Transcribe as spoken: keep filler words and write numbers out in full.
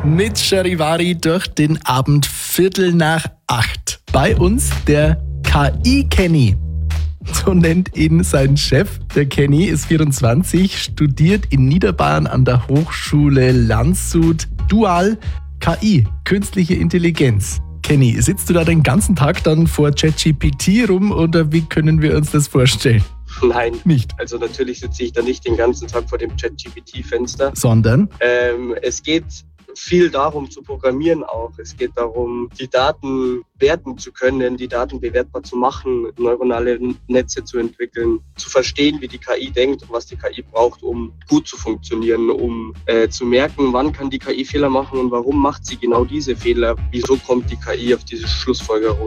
mit Charivari durch den Abend Viertel nach acht. Bei uns der K I-Kenny. So nennt ihn sein Chef. Der Kenny ist vierundzwanzig, studiert in Niederbayern an der Hochschule Landshut Dual K I, künstliche Intelligenz. Kenny, sitzt du da den ganzen Tag dann vor ChatGPT rum oder wie können wir uns das vorstellen? Nein, nicht. Also natürlich sitze ich da nicht den ganzen Tag vor dem ChatGPT-Fenster. Sondern? Ähm, es geht viel darum zu programmieren auch. Es geht darum, die Daten werten zu können, die Daten bewertbar zu machen, neuronale Netze zu entwickeln, zu verstehen, wie die K I denkt und was die K I braucht, um gut zu funktionieren, um äh, zu merken, wann kann die K I Fehler machen und warum macht sie genau diese Fehler, wieso kommt die K I auf diese Schlussfolgerung.